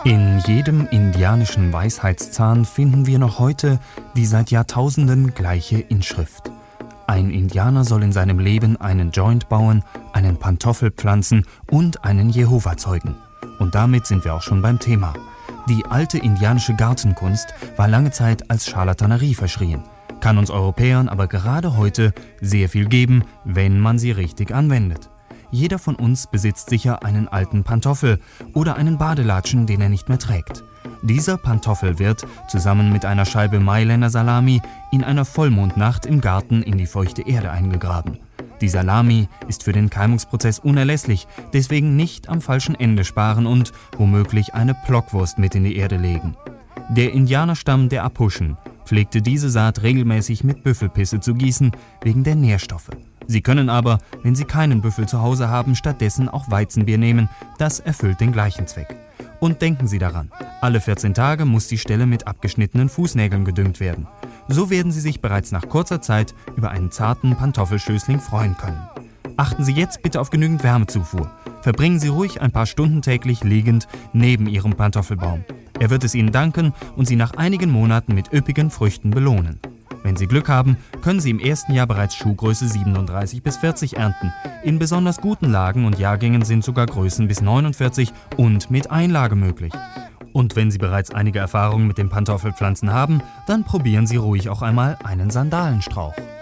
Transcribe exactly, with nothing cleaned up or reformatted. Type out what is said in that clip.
In jedem indianischen Weisheitszahn finden wir noch heute die seit Jahrtausenden gleiche Inschrift. Ein Indianer soll in seinem Leben einen Joint bauen, einen Pantoffel pflanzen und einen Jehova zeugen. Und damit sind wir auch schon beim Thema. Die alte indianische Gartenkunst war lange Zeit als Scharlatanerie verschrien, kann uns Europäern aber gerade heute sehr viel geben, wenn man sie richtig anwendet. Jeder von uns besitzt sicher einen alten Pantoffel oder einen Badelatschen, den er nicht mehr trägt. Dieser Pantoffel wird, zusammen mit einer Scheibe Mailänder Salami, in einer Vollmondnacht im Garten in die feuchte Erde eingegraben. Die Salami ist für den Keimungsprozess unerlässlich, deswegen nicht am falschen Ende sparen und womöglich eine Blockwurst mit in die Erde legen. Der Indianerstamm der Apachen pflegte diese Saat regelmäßig mit Büffelpisse zu gießen, wegen der Nährstoffe. Sie können aber, wenn Sie keinen Büffel zu Hause haben, stattdessen auch Weizenbier nehmen, das erfüllt den gleichen Zweck. Und denken Sie daran, alle vierzehn Tage muss die Stelle mit abgeschnittenen Fußnägeln gedüngt werden. So werden Sie sich bereits nach kurzer Zeit über einen zarten Pantoffelschößling freuen können. Achten Sie jetzt bitte auf genügend Wärmezufuhr. Verbringen Sie ruhig ein paar Stunden täglich liegend neben Ihrem Pantoffelbaum. Er wird es Ihnen danken und Sie nach einigen Monaten mit üppigen Früchten belohnen. Wenn Sie Glück haben, können Sie im ersten Jahr bereits Schuhgröße siebenunddreißig bis vierzig ernten. In besonders guten Lagen und Jahrgängen sind sogar Größen bis neunundvierzig und mit Einlage möglich. Und wenn Sie bereits einige Erfahrungen mit den Pantoffelpflanzen haben, dann probieren Sie ruhig auch einmal einen Sandalenstrauch.